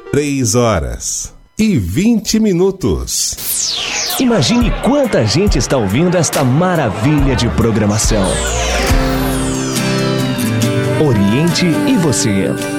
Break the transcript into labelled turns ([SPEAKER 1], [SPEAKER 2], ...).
[SPEAKER 1] 3h20.
[SPEAKER 2] Imagine quanta gente está ouvindo esta maravilha de programação. Oriente e você.